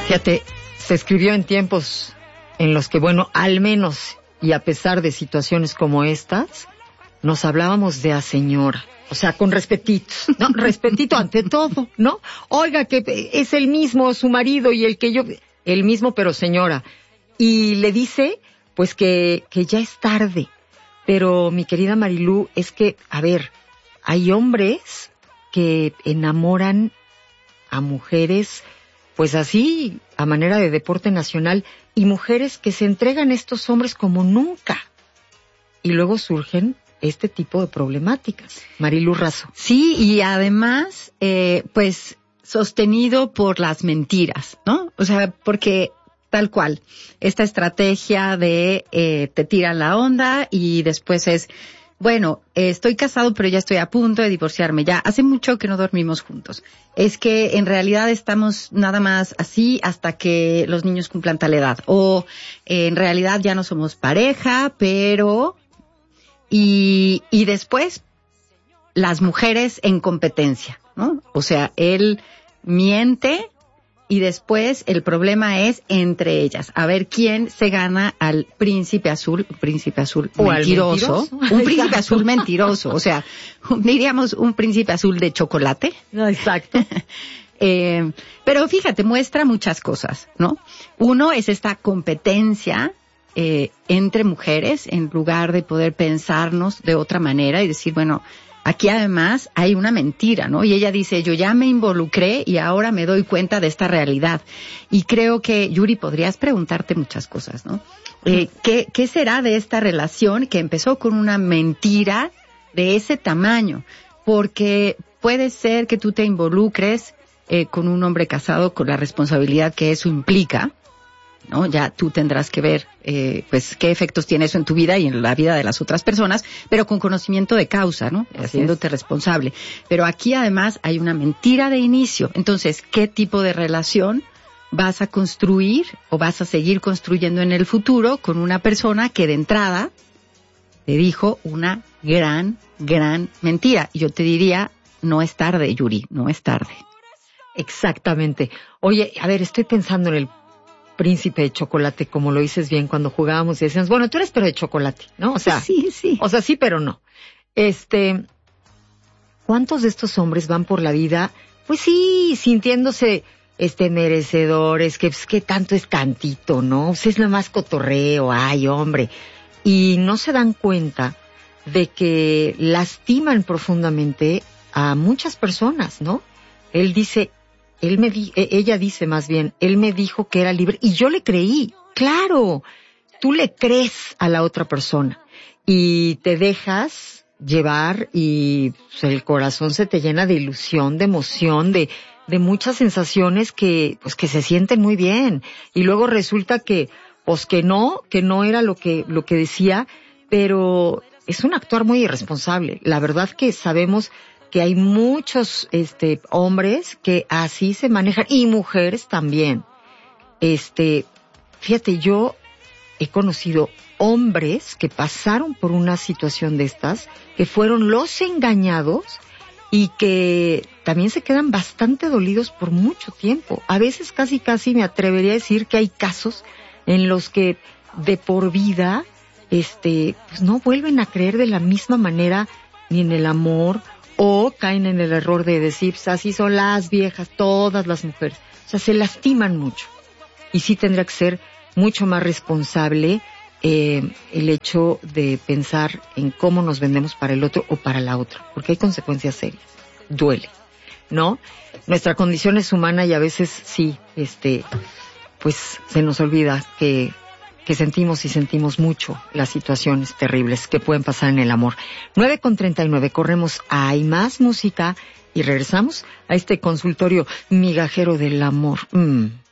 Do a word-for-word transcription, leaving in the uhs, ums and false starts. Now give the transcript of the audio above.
Fíjate, se escribió en tiempos en los que, bueno, al menos, y a pesar de situaciones como estas, nos hablábamos de a señora. O sea, con respetito, ¿no? Respetito ante todo, ¿no? Oiga, que es el mismo su marido y el que yo... El mismo, pero señora. Y le dice, pues, que, que ya es tarde. Pero, mi querida Marilú, es que, a ver, hay hombres que enamoran a mujeres, pues así, a manera de deporte nacional, y mujeres que se entregan a estos hombres como nunca. Y luego surgen este tipo de problemáticas. Marilú Razo. Sí, y además, eh, pues, sostenido por las mentiras, ¿no? O sea, porque tal cual, esta estrategia de eh, te tiran la onda y después es, bueno, eh, estoy casado pero ya estoy a punto de divorciarme, ya hace mucho que no dormimos juntos. Es que en realidad estamos nada más así hasta que los niños cumplan tal edad. O eh, en realidad ya no somos pareja, pero... Y, y después, las mujeres en competencia, ¿no? O sea, él miente y después el problema es entre ellas. A ver quién se gana al príncipe azul, un príncipe azul o mentiroso. mentiroso. Un príncipe azul mentiroso. O sea, diríamos un príncipe azul de chocolate. Exacto. eh, pero fíjate, muestra muchas cosas, ¿no? Uno es esta competencia Eh, entre mujeres, en lugar de poder pensarnos de otra manera y decir, bueno, aquí además hay una mentira, ¿no? Y ella dice, yo ya me involucré y ahora me doy cuenta de esta realidad. Y creo que, Yuri, podrías preguntarte muchas cosas, ¿no? Eh, ¿qué, ¿Qué será de esta relación que empezó con una mentira de ese tamaño? Porque puede ser que tú te involucres eh, con un hombre casado con la responsabilidad que eso implica, ¿no? Ya tú tendrás que ver, eh, pues, qué efectos tiene eso en tu vida y en la vida de las otras personas, pero con conocimiento de causa, ¿no? Así Haciéndote es. responsable. Pero aquí además hay una mentira de inicio. Entonces, ¿qué tipo de relación vas a construir o vas a seguir construyendo en el futuro con una persona que de entrada te dijo una gran, gran mentira? Y yo te diría, no es tarde, Yuri, no es tarde. Exactamente. Oye, a ver, estoy pensando en el príncipe de chocolate, como lo dices bien cuando jugábamos y decíamos, bueno, tú eres pero de chocolate, ¿no? O sea, sí, sí. O sea, sí, pero no. Este, ¿cuántos de estos hombres van por la vida, pues sí, sintiéndose, este, merecedores, que, pues, que tanto es tantito, ¿no? Pues es nada más cotorreo, ay, hombre. Y no se dan cuenta de que lastiman profundamente a muchas personas, ¿no? Él dice, Él me di, ella dice más bien, él me dijo que era libre y yo le creí. Claro, tú le crees a la otra persona y te dejas llevar y pues, el corazón se te llena de ilusión, de emoción, de, de muchas sensaciones que, pues que se sienten muy bien. Y luego resulta que, pues que no, que no era lo que, lo que decía, pero es un actuar muy irresponsable. La verdad que sabemos que hay muchos este hombres que así se manejan y mujeres también. Este, fíjate, yo he conocido hombres que pasaron por una situación de estas, que fueron los engañados y que también se quedan bastante dolidos por mucho tiempo. A veces casi casi me atrevería a decir que hay casos en los que de por vida este pues no vuelven a creer de la misma manera ni en el amor, o caen en el error de decir, pues así son las viejas, todas las mujeres. O sea, se lastiman mucho. Y sí tendrá que ser mucho más responsable eh, el hecho de pensar en cómo nos vendemos para el otro o para la otra. Porque hay consecuencias serias. Duele, ¿no? Nuestra condición es humana y a veces sí, este, pues se nos olvida que... que sentimos y sentimos mucho las situaciones terribles que pueden pasar en el amor. nueve con treinta y nueve, corremos a Hay Más Música y regresamos a este consultorio migajero del amor. Mm.